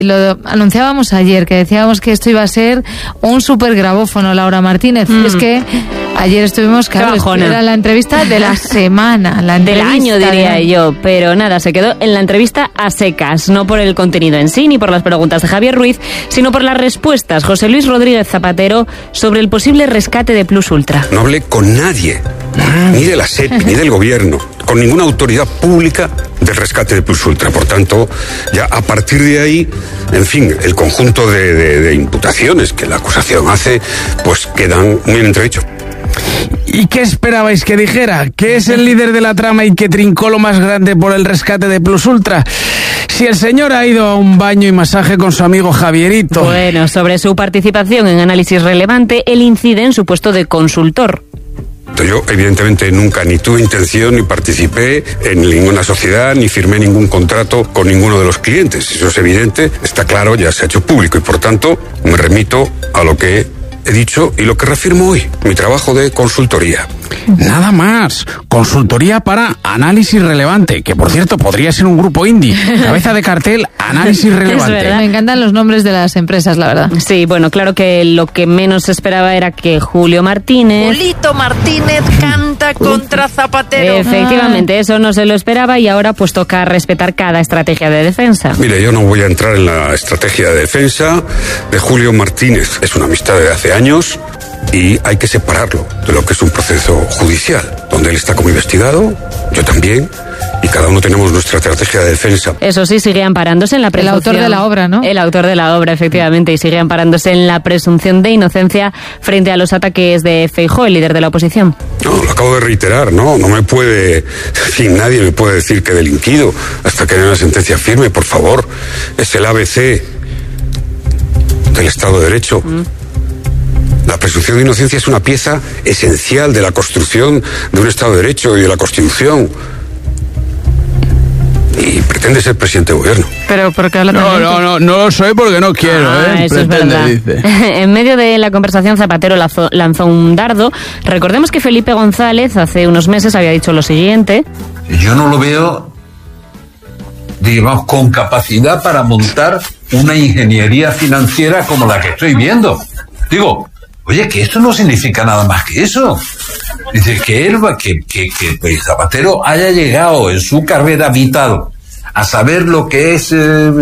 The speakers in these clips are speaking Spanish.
Lo anunciábamos ayer, que decíamos que esto iba a ser un super grabófono, Laura Martínez. Es que ayer estuvimos, claro, era la entrevista de la semana, del año diría yo, pero nada, se quedó en la entrevista a secas, no por el contenido en sí, ni por las preguntas de Javier Ruiz, sino por las respuestas. José Luis Rodríguez Zapatero sobre el posible rescate de Plus Ultra. No hablé con nadie, ni de la SEPI, ni del gobierno, con ninguna autoridad pública del rescate de Plus Ultra. Por tanto, ya a partir de ahí, en fin, el conjunto de imputaciones que la acusación hace, pues quedan muy en entredicho. ¿Y qué esperabais que dijera? ¿Que es el líder de la trama y que trincó lo más grande por el rescate de Plus Ultra? Si el señor ha ido a un baño y masaje con su amigo Javierito. Bueno, sobre su participación en Análisis Relevante, él incide en su puesto de consultor. Yo, evidentemente, nunca ni tuve intención, ni participé en ninguna sociedad, ni firmé ningún contrato con ninguno de los clientes. Eso es evidente, está claro, ya se ha hecho público y, por tanto, me remito a lo que he dicho y lo que reafirmo hoy, mi trabajo de consultoría. Nada más, consultoría para Análisis Relevante, que por cierto podría ser un grupo indie, cabeza de cartel Análisis Relevante. Es verdad. Me encantan los nombres de las empresas, la verdad. Sí, bueno, claro que lo que menos se esperaba era que Julito Martínez canta contra Zapatero. Efectivamente, eso no se lo esperaba y ahora pues toca respetar cada estrategia de defensa. Mire, yo no voy a entrar en la estrategia de defensa de Julito Martínez. Es una amistad de hace años y hay que separarlo de lo que es un proceso judicial, donde él está como investigado, yo también, y cada uno tenemos nuestra estrategia de defensa. Eso sí, sigue amparándose en la presunción. El autor de la obra, ¿no? El autor de la obra, efectivamente, y sigue amparándose en la presunción de inocencia frente a los ataques de Feijóo, el líder de la oposición. No, lo acabo de reiterar, no me puede, en fin, nadie me puede decir que he delinquido hasta que haya una sentencia firme, por favor. Es el ABC del Estado de Derecho. La presunción de inocencia es una pieza esencial de la construcción de un Estado de Derecho y de la Constitución. Y pretende ser presidente de gobierno. Pero ¿por qué habla No lo soy porque no quiero, Eso pretende, es verdad. dice. En medio de la conversación, Zapatero lanzó un dardo. Recordemos que Felipe González hace unos meses había dicho lo siguiente. Yo no lo veo, digamos, con capacidad para montar una ingeniería financiera como la que estoy viendo. Digo, oye, que esto no significa nada más que eso. Dice que Zapatero haya llegado en su carrera vital a saber lo que es,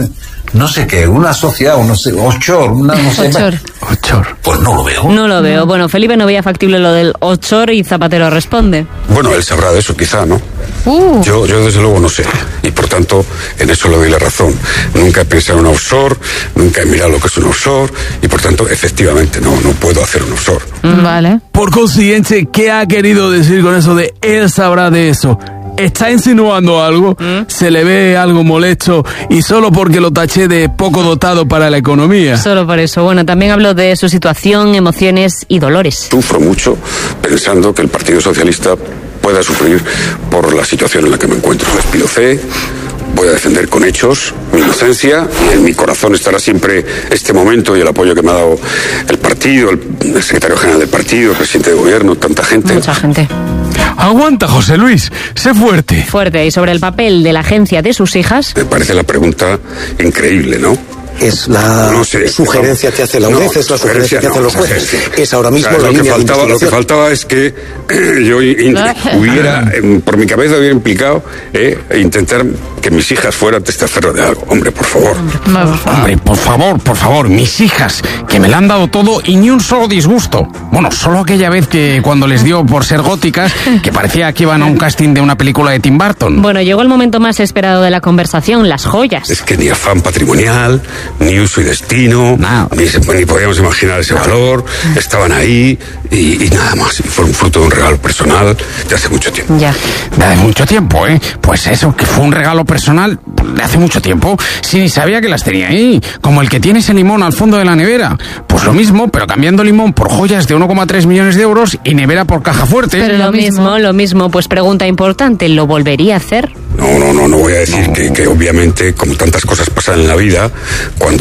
no sé qué, una sociedad, no sé, offshore, no sé. Offshore. Pues no lo veo. No lo veo. Bueno, Felipe no veía factible lo del offshore y Zapatero responde. Bueno, él sabrá de eso quizá, ¿no? Yo desde luego no sé. Y por tanto, en eso le doy la razón. Nunca he pensado en un offshore, nunca he mirado lo que es un offshore y por tanto, efectivamente, no puedo hacer un offshore. Vale. Por consiguiente, ¿qué ha querido decir con eso de él sabrá de eso? ¿Está insinuando algo? ¿Se le ve algo molesto y solo porque lo taché de poco dotado para la economía? Solo por eso. Bueno, también habló de su situación, emociones y dolores. Sufro mucho pensando que el Partido Socialista pueda sufrir por la situación en la que me encuentro. Les pido fe, voy a defender con hechos mi inocencia y en mi corazón estará siempre este momento y el apoyo que me ha dado el partido, el secretario general del partido, el presidente de gobierno, tanta gente. Mucha gente. Aguanta, José Luis, sé fuerte. Fuerte. Y sobre el papel de la agencia de sus hijas. Me parece la pregunta increíble, ¿no? Es la sugerencia que hace la UNED, es la sugerencia que hacen los jueces. Es ahora mismo la línea de investigación. Lo que faltaba es que yo hubiera, por mi cabeza hubiera implicado intentar que mis hijas fueran testaferro de algo. Hombre, por favor. Hombre, por favor, mis hijas, que me la han dado todo y ni un solo disgusto. Bueno, solo aquella vez que cuando les dio por ser góticas, que parecía que iban a un casting de una película de Tim Burton. Bueno, llegó el momento más esperado de la conversación, las joyas. Es que ni afán patrimonial, ni uso y destino, ni podíamos imaginar ese valor, estaban ahí y nada más. Y fue un fruto de un regalo personal de hace mucho tiempo. Ya. De hace mucho tiempo, Pues eso, que fue un regalo personal de hace mucho tiempo. Sí, ni sabía que las tenía ahí. Como el que tiene ese limón al fondo de la nevera. Pues lo mismo, pero cambiando limón por joyas de 1,3 millones de euros y nevera por caja fuerte. Pero lo mismo. Pues pregunta importante, ¿lo volvería a hacer? No voy a decir que obviamente, como tantas cosas pasan en la vida, cuando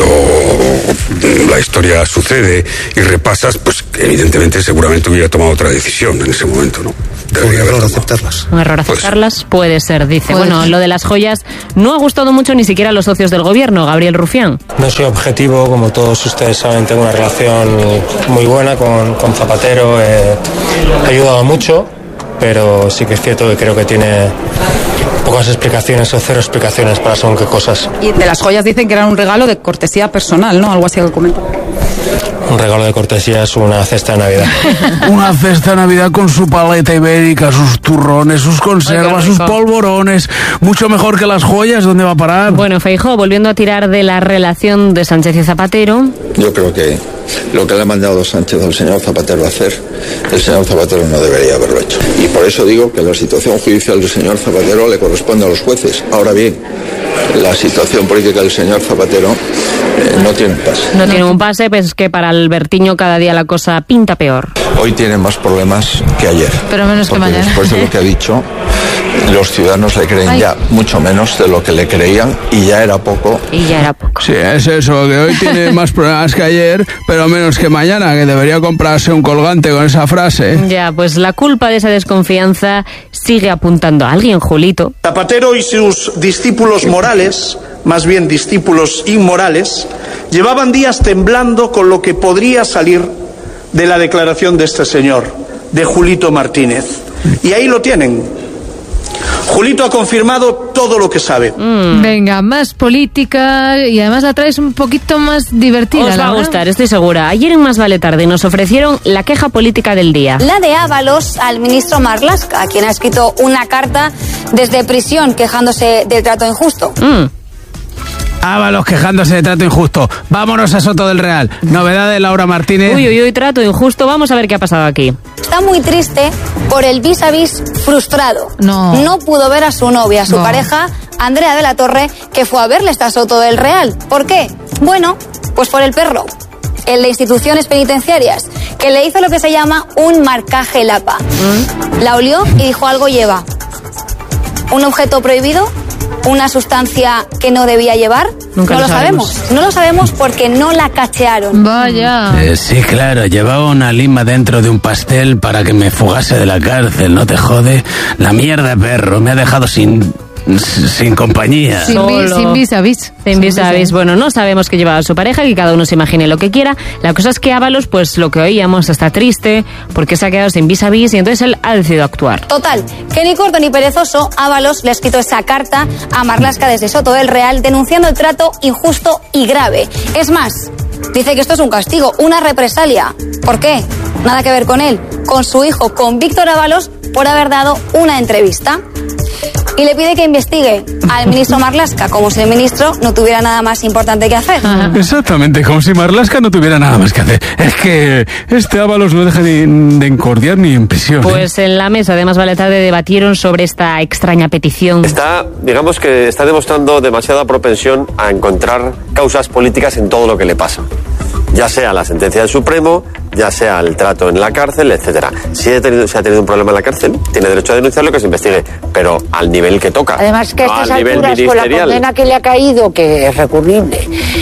la historia sucede y repasas, pues evidentemente seguramente hubiera tomado otra decisión en ese momento, ¿no? Un error aceptarlas. Un error aceptarlas puede ser, dice. Bueno, lo de las joyas no ha gustado mucho ni siquiera a los socios del gobierno. Gabriel Rufián. No soy objetivo, como todos ustedes saben, tengo una relación muy buena con Zapatero, he ayudado mucho, pero sí que es cierto que creo que tiene pocas explicaciones o cero explicaciones para según qué cosas. Y de las joyas dicen que eran un regalo de cortesía personal, ¿no? Algo así que comenta. Un regalo de cortesía es una cesta de Navidad. Una cesta de Navidad con su paleta ibérica, sus turrones, sus conservas, sus polvorones. Mucho mejor que las joyas. ¿Dónde va a parar? Bueno, Feijóo, volviendo a tirar de la relación de Sánchez y Zapatero. Yo creo que lo que le ha mandado Sánchez al señor Zapatero a hacer, el señor Zapatero no debería haberlo hecho. Y por eso digo que la situación judicial del señor Zapatero le corresponde a los jueces. Ahora bien, la situación política del señor Zapatero no tiene un pase. No tiene un pase, pues es que para Albertiño cada día la cosa pinta peor. Hoy tiene más problemas que ayer. Pero menos que mañana. Después de lo que ha dicho, los ciudadanos le creen ya mucho menos de lo que le creían y ya era poco. Sí, es eso, que hoy tiene más problemas que ayer, pero menos que mañana, que debería comprarse un colgante con esa frase. Ya, pues la culpa de esa desconfianza sigue apuntando a alguien, Julito. Zapatero y sus discípulos morales, más bien discípulos inmorales, llevaban días temblando con lo que podría salir de la declaración de este señor, de Julito Martínez. Y ahí lo tienen. Julito ha confirmado todo lo que sabe. Venga, más política y además la traes un poquito más divertida. Os va a gustar, estoy segura. Ayer en Más Vale Tarde nos ofrecieron la queja política del día. La de Ábalos al ministro Marlaska, quien ha escrito una carta desde prisión quejándose del trato injusto. Ábalos quejándose de trato injusto. Vámonos a Soto del Real. Novedad de Laura Martínez. Uy, trato injusto. Vamos a ver qué ha pasado aquí. Está muy triste por el vis a vis frustrado. No pudo ver a su novia, su pareja, Andrea de la Torre, que fue a verle hasta Soto del Real. ¿Por qué? Bueno, pues por el perro, el de instituciones penitenciarias, que le hizo lo que se llama un marcaje lapa. La olió y dijo: algo lleva. ¿Un objeto prohibido? ¿Una sustancia que no debía llevar? Nunca no lo sabemos. No lo sabemos porque no la cachearon. Vaya. Sí, claro, llevaba una lima dentro de un pastel para que me fugase de la cárcel, ¿no te jode? La mierda, perro, me ha dejado sin compañía. Sin vis a vis. Sin vis a vis. Bueno, no sabemos qué llevaba su pareja, que cada uno se imagine lo que quiera. La cosa es que Ábalos, pues lo que oíamos, está triste porque se ha quedado sin vis a vis y entonces él ha decidido actuar. Total, que ni corto ni perezoso, Ábalos le ha escrito esa carta a Marlaska desde Soto del Real denunciando el trato injusto y grave. Es más, dice que esto es un castigo, una represalia. ¿Por qué? Nada que ver con él, con su hijo, con Víctor Ábalos, por haber dado una entrevista. Y le pide que investigue al ministro Marlaska, como si el ministro no tuviera nada más importante que hacer. Exactamente, como si Marlaska no tuviera nada más que hacer. Es que este Ábalos no deja de encordiar ni en prisión. Pues en la mesa de Más Vale Tarde debatieron sobre esta extraña petición. Digamos que está demostrando demasiada propensión a encontrar causas políticas en todo lo que le pasa. Ya sea la sentencia del Supremo, ya sea el trato en la cárcel, etcétera. Si ha tenido un problema en la cárcel, tiene derecho a denunciarlo, que se investigue, pero al nivel que toca. Además que a estas alturas, con la condena que le ha caído, que es recurrible,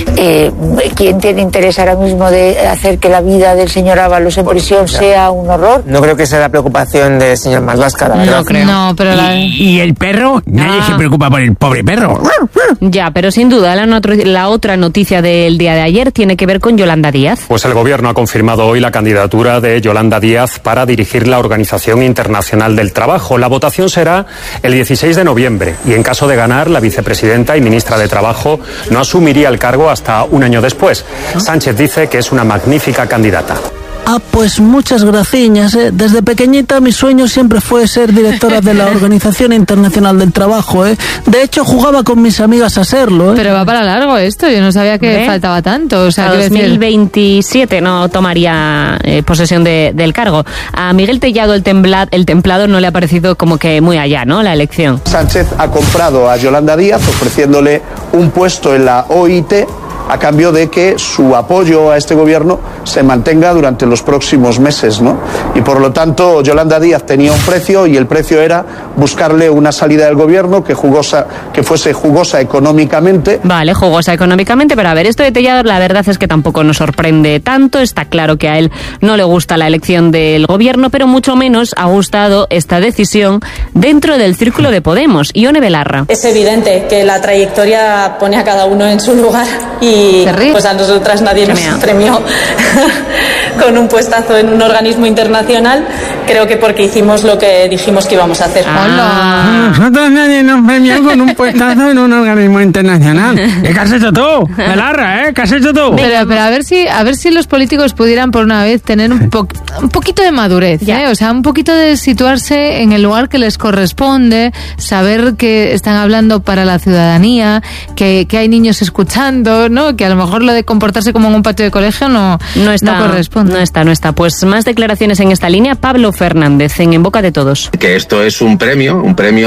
¿quién tiene interés ahora mismo de hacer que la vida del señor Ábalos en prisión sea un horror? No creo que sea la preocupación del señor Marlaska, la verdad. No creo. No, pero ¿Y el perro? Nadie se preocupa por el pobre perro. Ya, pero sin duda la otra noticia del día de ayer tiene que ver con Yolanda Díaz. Pues el gobierno ha confirmado hoy la candidatura de Yolanda Díaz para dirigir la Organización Internacional del Trabajo. La votación será el 16 de noviembre y en caso de ganar, la vicepresidenta y ministra de Trabajo no asumiría el cargo hasta un año después. Sánchez dice que es una magnífica candidata. Pues muchas graciñas. Desde pequeñita mi sueño siempre fue ser directora de la Organización Internacional del Trabajo. De hecho, jugaba con mis amigas a serlo. Pero va para largo esto, yo no sabía que faltaba tanto. O sea, a 2027 no tomaría posesión del cargo. A Miguel Tellado, el templado, no le ha parecido como que muy allá, ¿no?, la elección. Sánchez ha comprado a Yolanda Díaz ofreciéndole un puesto en la OIT a cambio de que su apoyo a este gobierno se mantenga durante los próximos meses, ¿no? Y por lo tanto Yolanda Díaz tenía un precio y el precio era buscarle una salida del gobierno que fuese jugosa económicamente. Vale, jugosa económicamente, pero a ver, esto de Tellado la verdad es que tampoco nos sorprende tanto. Está claro que a él no le gusta la elección del gobierno, pero mucho menos ha gustado esta decisión dentro del círculo de Podemos. Ione Belarra. Es evidente que la trayectoria pone a cada uno en su lugar y pues a nosotras nadie nos premió con un puestazo en un organismo internacional, creo que porque hicimos lo que dijimos que íbamos a hacer. Nosotros nadie nos premió con un puestazo en un organismo internacional. ¿Qué has hecho tú, Belarra, ¿Qué has hecho tú? Pero a ver si los políticos pudieran por una vez tener un poquito de madurez, o sea, un poquito de situarse en el lugar que les corresponde, saber que están hablando para la ciudadanía, que hay niños escuchando, ¿no? Que a lo mejor lo de comportarse como en un patio de colegio no corresponde. No está. Pues más declaraciones en esta línea. Pablo Fernández, en Boca de Todos. Que esto es un premio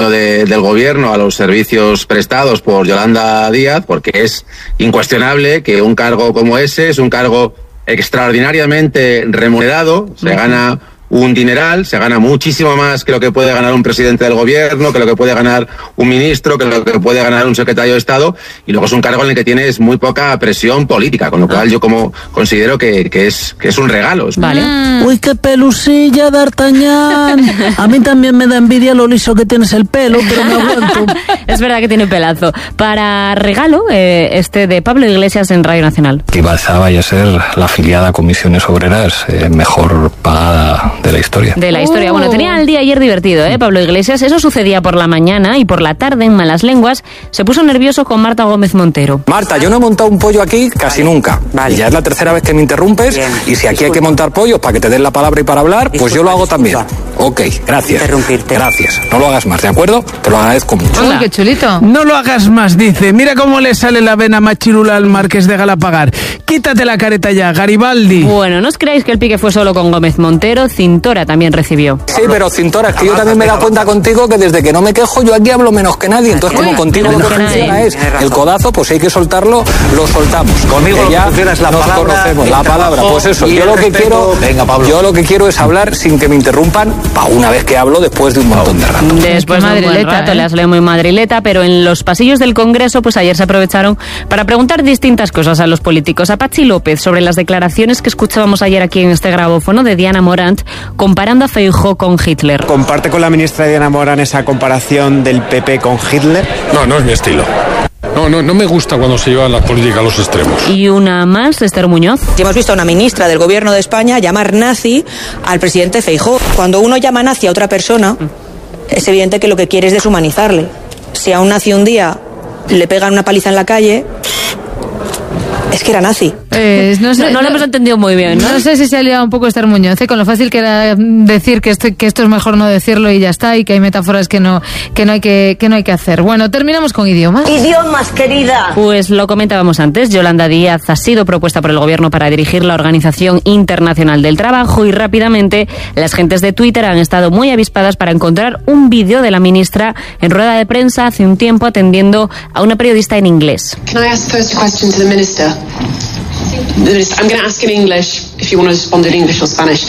del gobierno a los servicios prestados por Yolanda Díaz, porque es incuestionable que un cargo como ese es un cargo extraordinariamente remunerado, se gana un dineral, se gana muchísimo más que lo que puede ganar un presidente del gobierno, que lo que puede ganar un ministro, que lo que puede ganar un secretario de Estado, y luego es un cargo en el que tienes muy poca presión política, con lo cual yo como considero que es un regalo. Vale. Uy, qué pelusilla, D'Artagnan. A mí también me da envidia lo liso que tienes el pelo, pero me aguanto. Es verdad que tiene pelazo. Para regalo, este de Pablo Iglesias en Radio Nacional. Que Ibalza vaya a ser la afiliada a Comisiones Obreras mejor pagada de la historia. Bueno, tenía el día ayer divertido, Pablo Iglesias. Eso sucedía por la mañana y por la tarde, en Malas Lenguas, se puso nervioso con Marta Gómez Montero. Marta, yo no he montado un pollo aquí casi nunca. Vale. Ya es la tercera vez que me interrumpes. Bien. Y si aquí hay que montar pollos para que te den la palabra y para hablar, pues yo lo hago también. Ok, gracias. Interrumpirte. Gracias. No lo hagas más, ¿de acuerdo? Te lo agradezco mucho. Uy, qué chulito. No lo hagas más, dice. Mira cómo le sale la vena machirula al Marqués de Galapagar. Quítate la careta ya, Garibaldi. Bueno, no os creáis que el pique fue solo con Gómez Montero. Cintora también recibió. Sí, pero Cintora, es que yo también me he dado cuenta contigo que desde que no me quejo yo aquí hablo menos que nadie. Entonces, como contigo lo que funciona es el codazo, pues si hay que soltarlo, lo soltamos. Conmigo que ya funcionas la palabra. Conocemos, la palabra, pues eso. Yo lo que quiero es hablar sin que me interrumpan para una vez que hablo después de un montón de rato. Después de un buen rato, le has leído muy madrileta, pero en los pasillos del Congreso, pues ayer se aprovecharon para preguntar distintas cosas a los políticos. A Patxi López sobre las declaraciones que escuchábamos ayer aquí en este grabófono de Diana Morant, comparando a Feijóo con Hitler. ¿Comparte con la ministra Diana Morant esa comparación del PP con Hitler? No es mi estilo. No me gusta cuando se llevan las políticas a los extremos. Y una más, Esther Muñoz. Ya hemos visto a una ministra del gobierno de España llamar nazi al presidente Feijóo. Cuando uno llama nazi a otra persona, es evidente que lo que quiere es deshumanizarle. Si a un nazi un día le pegan una paliza en la calle, es que era nazi. No lo hemos entendido muy bien, ¿no? No sé si se ha liado un poco Esther Muñoz, con lo fácil que era decir que esto es mejor no decirlo y ya está, y que hay metáforas que no hay que hacer. Bueno, terminamos con idiomas. Idiomas, querida. Pues lo comentábamos antes, Yolanda Díaz ha sido propuesta por el gobierno para dirigir la Organización Internacional del Trabajo y rápidamente las gentes de Twitter han estado muy avispadas para encontrar un vídeo de la ministra en rueda de prensa hace un tiempo atendiendo a una periodista en inglés. Can I ask first a question to the minister? I'm going to ask in English if you want to respond in English or Spanish.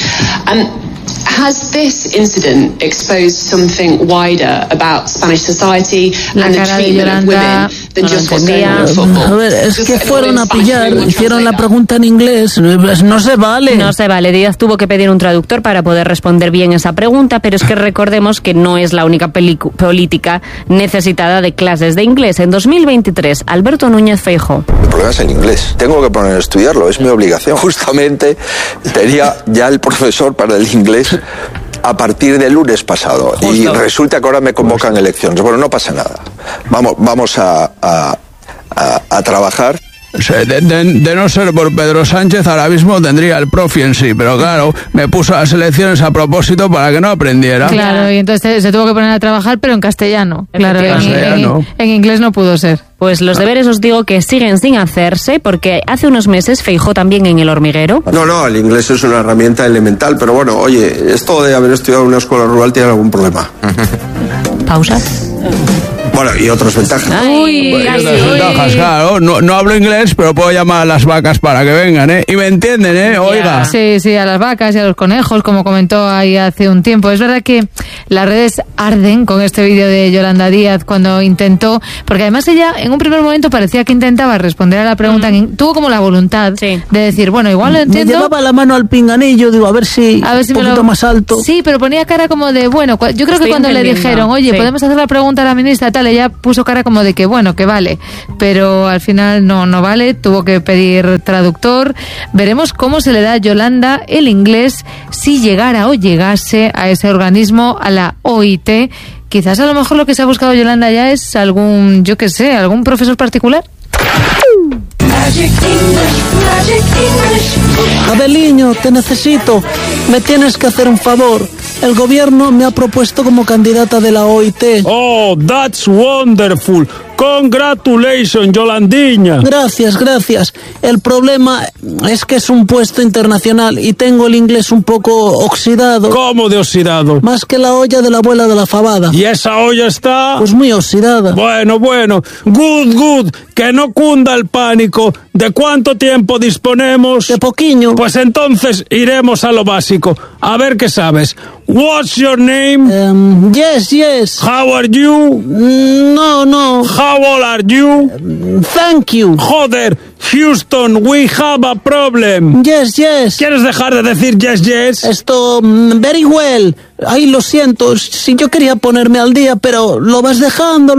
Has this incident exposed something wider about Spanish society and the treatment of women than just what's going on in football? A ver, es que fueron a pillar, hicieron la pregunta en inglés, no se vale. No se vale, Díaz tuvo que pedir un traductor para poder responder bien esa pregunta, pero es que recordemos que no es la única política necesitada de clases de inglés. En 2023, Alberto Núñez Feijóo. El problema es el inglés. Tengo que poner a estudiarlo, es mi obligación. Justamente tenía ya el profesor para el inglés a partir del lunes pasado. Justo. Y resulta que ahora me convocan elecciones. Bueno, no pasa nada. Vamos a trabajar. De no ser por Pedro Sánchez, ahora mismo tendría el profi en sí, pero claro, me puso las elecciones a propósito para que no aprendiera. Claro, y entonces se tuvo que poner a trabajar, pero en castellano. Claro, en inglés no pudo ser. Pues los deberes os digo que siguen sin hacerse, porque hace unos meses Feijóo también en El Hormiguero. No, el inglés es una herramienta elemental, pero bueno, oye, esto de haber estudiado en una escuela rural tiene algún problema. Pausa. Bueno, y otras ventajas. Ay, Bueno, y otras ventajas, claro. No hablo inglés, pero puedo llamar a las vacas para que vengan, ¿eh? Y me entienden, ¿eh? Oiga. Sí, a las vacas y a los conejos, como comentó ahí hace un tiempo. Es verdad que las redes arden con este vídeo de Yolanda Díaz cuando intentó, porque además ella en un primer momento parecía que intentaba responder a la pregunta, tuvo como la voluntad de decir, bueno, igual lo entiendo. Me llevaba la mano al pinganillo, digo, a ver si un poquito más alto. Sí, pero ponía cara como de, bueno, yo creo que cuando le dijeron, oye, podemos hacer la pregunta a la ministra, tal, ella puso cara como de que, bueno, que vale, pero al final no vale, tuvo que pedir traductor. Veremos cómo se le da a Yolanda el inglés si llegara o llegase a ese organismo, a la OIT. Quizás a lo mejor lo que se ha buscado Yolanda ya es algún, yo qué sé, algún profesor particular. Abeliño, te necesito. Me tienes que hacer un favor. El gobierno me ha propuesto como candidata de la OIT. Oh, that's wonderful. Congratulations, Yolandiña. Gracias. El problema es que es un puesto internacional y tengo el inglés un poco oxidado. ¿Cómo de oxidado? Más que la olla de la abuela de la fabada. ¿Y esa olla está? Pues muy oxidada. Bueno. Good. Que no cunda el pánico. ¿De cuánto tiempo disponemos? De poquiño. Pues entonces iremos a lo básico. A ver qué sabes. What's your name? Yes. How are you? No. How old are you? Thank you. Joder, Houston, we have a problem. Yes. ¿Quieres dejar de decir yes? Esto, very well. Ay, lo siento, si yo quería ponerme al día, pero lo vas dejando.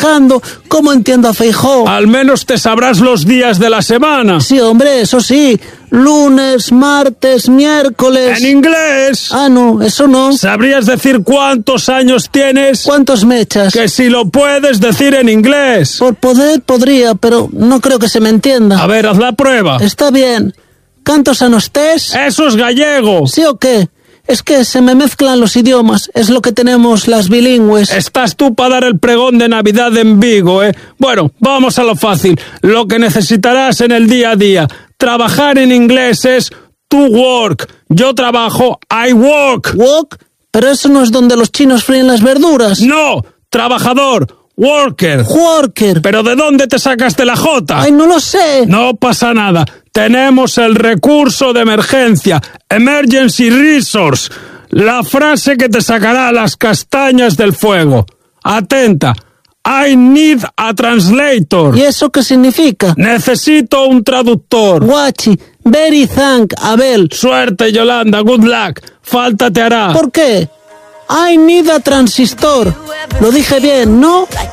¿Cómo entiendo a Feijóo? Al menos te sabrás los días de la semana. Sí, hombre, eso sí. Lunes, martes, miércoles. ¿En inglés? Ah, no, eso no. ¿Sabrías decir cuántos años tienes? ¿Cuántos me echas? Que si lo puedes decir en inglés. Por poder, podría, pero no creo que se me entienda. A ver, haz la prueba. Está bien. ¿Cantos a nostés? Eso es gallego. ¿Sí o qué? Es que se me mezclan los idiomas, es lo que tenemos las bilingües. Estás tú para dar el pregón de Navidad en Vigo, ¿eh? Bueno, vamos a lo fácil. Lo que necesitarás en el día a día. Trabajar en inglés es to work. Yo trabajo, I work. ¿Work? Pero eso no es donde los chinos fríen las verduras. No, trabajador. Worker. ¿Pero de dónde te sacaste la J? Ay, no lo sé. No pasa nada. Tenemos el recurso de emergencia. Emergency resource. La frase que te sacará las castañas del fuego. Atenta. I need a translator. ¿Y eso qué significa? Necesito un traductor. Guachi, very thank, Abel. Suerte, Yolanda, good luck. Falta te hará. ¿Por qué? I need a transistor. Lo dije bien, ¿no?